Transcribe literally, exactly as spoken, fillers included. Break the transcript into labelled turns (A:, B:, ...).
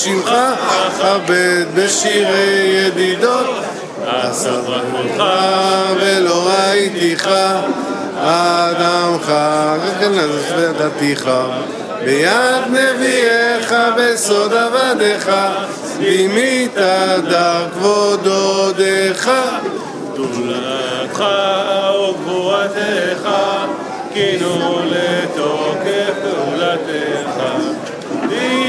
A: שמך, אכבד בשירי ידידות, אסף רכבך ולא ראיתיך, אדמך ודתיך, ביד נביאך בסוד עבדיך, בימית דר כבוד עודך.
B: גדולתך וגבורתך, כינו לתוקף פעולתך.